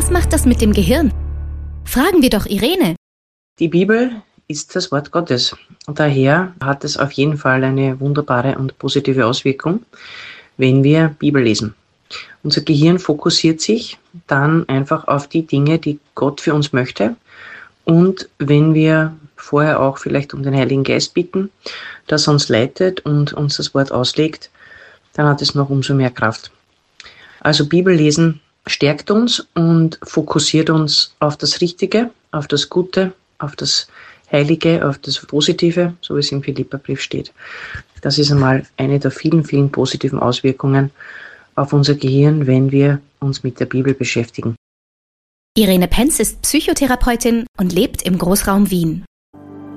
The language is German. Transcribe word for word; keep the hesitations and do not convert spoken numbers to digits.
Was macht das mit dem Gehirn? Fragen wir doch Irene. Die Bibel ist das Wort Gottes. Und daher hat es auf jeden Fall eine wunderbare und positive Auswirkung, wenn wir Bibel lesen. Unser Gehirn fokussiert sich dann einfach auf die Dinge, die Gott für uns möchte. Und wenn wir vorher auch vielleicht um den Heiligen Geist bitten, dass er uns leitet und uns das Wort auslegt, dann hat es noch umso mehr Kraft. Also Bibellesen stärkt uns und fokussiert uns auf das Richtige, auf das Gute, auf das Heilige, auf das Positive, so wie es im Philipperbrief steht. Das ist einmal eine der vielen, vielen positiven Auswirkungen auf unser Gehirn, wenn wir uns mit der Bibel beschäftigen. Irene Penz ist Psychotherapeutin und lebt im Großraum Wien.